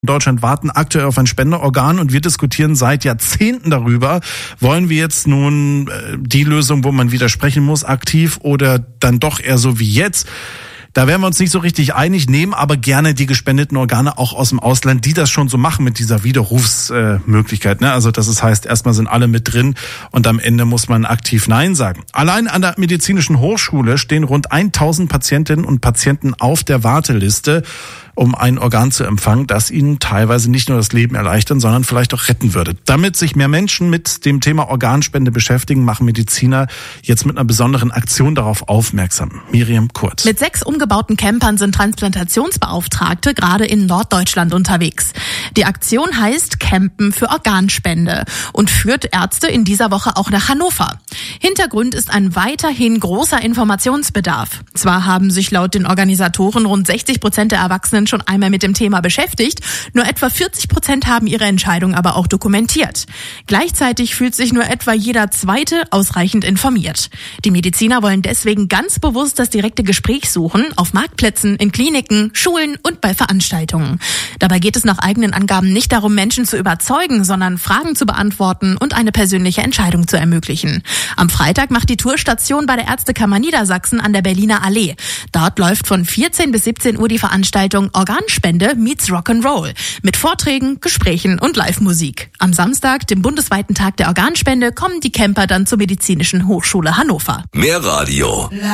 In Deutschland warten aktuell auf ein Spenderorgan und wir diskutieren seit Jahrzehnten darüber, wollen wir jetzt nun die Lösung, wo man widersprechen muss, aktiv oder dann doch eher so wie jetzt? Da wären wir uns nicht so richtig einig, nehmen aber gerne die gespendeten Organe auch aus dem Ausland, die das schon so machen mit dieser Widerrufsmöglichkeit. Also das heißt, erstmal sind alle mit drin und am Ende muss man aktiv Nein sagen. Allein an der Medizinischen Hochschule stehen rund 1000 Patientinnen und Patienten auf der Warteliste, um ein Organ zu empfangen, das ihnen teilweise nicht nur das Leben erleichtern, sondern vielleicht auch retten würde. Damit sich mehr Menschen mit dem Thema Organspende beschäftigen, machen Mediziner jetzt mit einer besonderen Aktion darauf aufmerksam. Miriam Kurz. Mit 6 umgebauten Campern sind Transplantationsbeauftragte gerade in Norddeutschland unterwegs. Die Aktion heißt Campen für Organspende und führt Ärzte in dieser Woche auch nach Hannover. Hintergrund ist ein weiterhin großer Informationsbedarf. Zwar haben sich laut den Organisatoren rund 60% der Erwachsenen schon einmal mit dem Thema beschäftigt, nur etwa 40% haben ihre Entscheidung aber auch dokumentiert. Gleichzeitig fühlt sich nur etwa jeder Zweite ausreichend informiert. Die Mediziner wollen deswegen ganz bewusst das direkte Gespräch suchen, auf Marktplätzen, in Kliniken, Schulen und bei Veranstaltungen. Dabei geht es nach eigenen Angaben nicht darum, Menschen zu überzeugen, sondern Fragen zu beantworten und eine persönliche Entscheidung zu ermöglichen. Am Freitag macht die Tourstation bei der Ärztekammer Niedersachsen an der Berliner Allee. Dort läuft von 14 bis 17 Uhr die Veranstaltung Organspende meets Rock'n'Roll mit Vorträgen, Gesprächen und Live-Musik. Am Samstag, dem bundesweiten Tag der Organspende, kommen die Camper dann zur Medizinischen Hochschule Hannover. Mehr Radio.